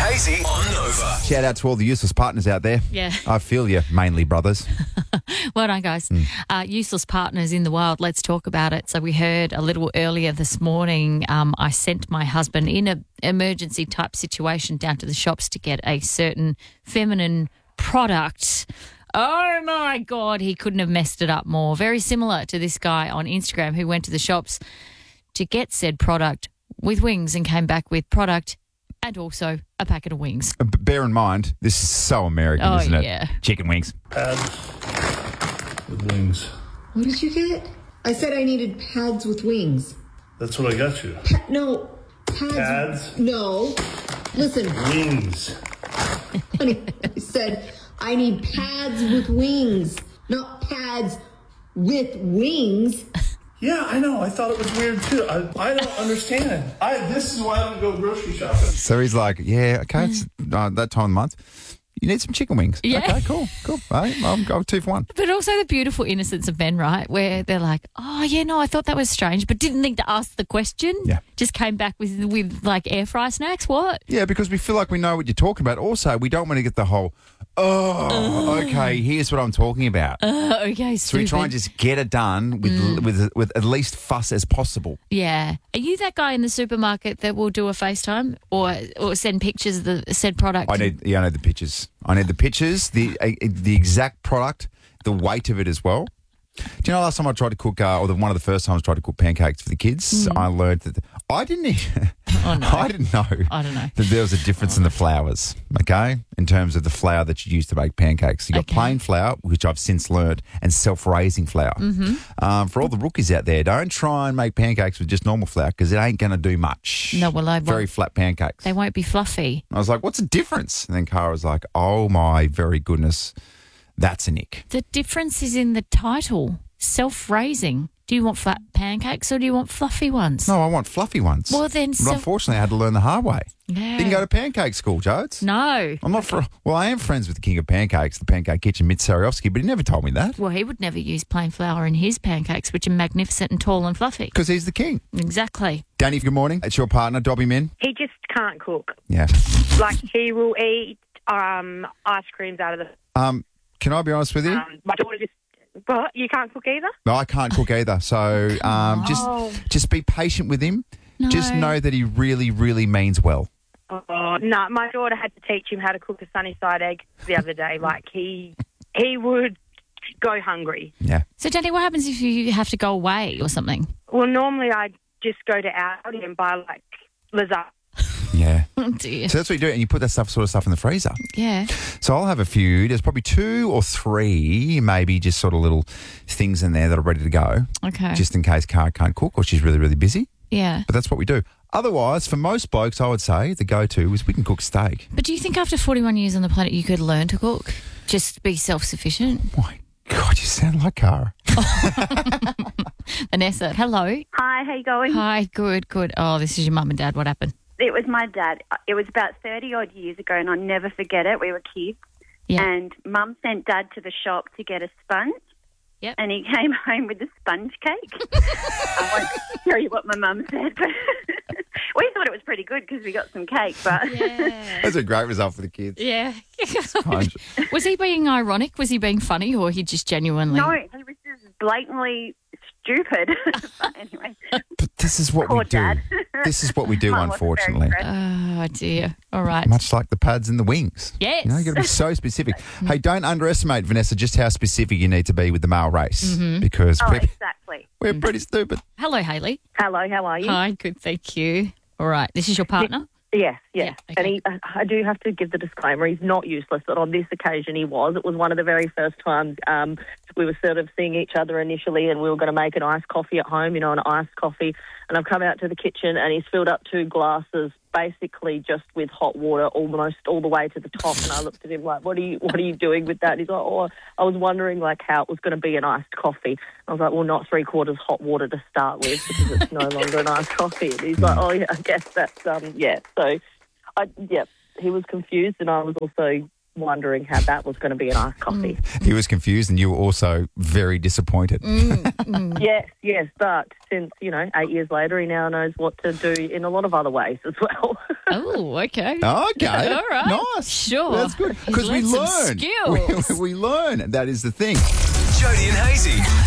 Hazy on Nova. Shout out to all the useless partners out there. Yeah. I feel you, mainly brothers. Well done, guys. Useless partners in the wild. Let's talk about it. So we heard a little earlier this morning, I sent my husband in an emergency type situation down to the shops to get a certain feminine product. Oh, my God, he couldn't have messed it up more. Very similar to this guy on Instagram who went to the shops to get said product with wings and came back with product and also a packet of wings. Bear in mind, this is so American, Oh, isn't it? yeah. Chicken wings. Pads with wings. What did you get? I said I needed pads with wings. That's what I got you. No, Pads? No. Listen, Wings. honey, I said I need pads with wings, not pads with wings. Yeah, I know. I thought it was weird too. I don't understand. This is why I don't go grocery shopping. So he's like, yeah, okay, it's that time of the month. You need some chicken wings. Yeah. Okay, cool. Right, I'll go 2 for 1. But also the beautiful innocence of men, right? Where they're like, oh, yeah, no, I thought that was strange, but didn't think to ask the question. Yeah. Just came back with like air fry snacks. What? Yeah, because we feel like we know what you're talking about. Also, we don't want to get the whole, okay, here's what I'm talking about. Okay, stupid. So we try and just get it done with at least fuss as possible. Yeah. Are you that guy in the supermarket that will do a FaceTime or send pictures of the said product? I need the pictures. I need the pictures, the exact product, the weight of it as well. Do you know last time I tried to cook, one of the first times I tried to cook pancakes for the kids, I learned that I didn't know I don't know. that there was a difference in the flours, okay, in terms of the flour that you use to make pancakes. You got plain flour, which I've since learned, and self-raising flour. For all the rookies out there, don't try and make pancakes with just normal flour because it ain't going to do much. No, well, I Very won't. flat pancakes. They won't be fluffy. I was like, what's the difference? And then Cara was like, oh my very goodness, that's a nick. The difference is in the title, self-raising. Do you want flat pancakes or do you want fluffy ones? No, I want fluffy ones. Well, then But unfortunately, I had to learn the hard way. Yeah. Didn't go to pancake school, Jodes. No. I'm not I am friends with the king of pancakes, the Pancake Kitchen, Mitch Sariovsky, but he never told me that. Well, he would never use plain flour in his pancakes, which are magnificent and tall and fluffy. Because he's the king. Exactly. Danny, good morning. It's your partner, Dobby Min. He just can't cook. Yeah. Like, he will eat ice creams out of the... Can I be honest with you? my daughter just... What? You can't cook either? No, I can't cook either. So just be patient with him. No. Just know that he really, really means well. Oh, no. My daughter had to teach him how to cook a sunny side egg the other day. Like, he would go hungry. Yeah. So, Danny, what happens if you have to go away or something? Well, normally I just go to Aldi and buy, like, lasagna. Yeah. Oh, dear. So that's what you do, and you put that sort of stuff in the freezer. Yeah. So I'll have a few. There's probably 2 or 3, maybe just sort of little things in there that are ready to go, Okay. just in case Cara can't cook or she's really, really busy. Yeah. But that's what we do. Otherwise, for most blokes, I would say the go-to is we can cook steak. But do you think after 41 years on the planet you could learn to cook? Just be self-sufficient? My God, you sound like Cara. Vanessa, hello. Hi, how you going? Hi, good. Oh, this is your mum and dad. What happened? It was my dad. It was about 30-odd years ago, and I'll never forget it. We were kids, Yeah. and Mum sent Dad to the shop to get a sponge, Yep. and he came home with a sponge cake. I won't tell you what my mum said, but we thought it was pretty good because we got some cake, but... Yeah. That's a great result for the kids. Yeah. Sponge. Was he being ironic? Was he being funny, or he just genuinely... No, he was just blatantly stupid. But anyway, But this is what poor we do. Dad. This is what we do, Mum wasn't very unfortunately. impressed. Oh, dear. All right. Much like the pads and the wings. Yes. You know, you've got to be so specific. Hey, don't underestimate, Vanessa, just how specific you need to be with the male race because Oh, we're, exactly. we're pretty stupid. Hello, Hayley. Hello, how are you? Hi, good, thank you. All right. This is your partner? Yes. Yeah, okay. And I do have to give the disclaimer, he's not useless, but on this occasion he was. It was one of the very first times we were sort of seeing each other initially, and we were going to make an iced coffee at home, an iced coffee. And I've come out to the kitchen and he's filled up 2 glasses basically just with hot water almost all the way to the top. And I looked at him like, what are you doing with that? And he's like, oh, I was wondering like how it was going to be an iced coffee. I was like, well, not 3/4 hot water to start with because it's no longer an iced coffee. And he's like, oh, yeah, I guess that's, yeah. So, he was confused and I was also wondering how that was going to be an iced coffee. He was confused and you were also very disappointed. Yes, but since, 8 years later, he now knows what to do in a lot of other ways as well. Oh, okay. Okay. All right. Nice. Sure. That's good. He's Because we learned some learn. skills. We learn. That is the thing. Jody and Hazy.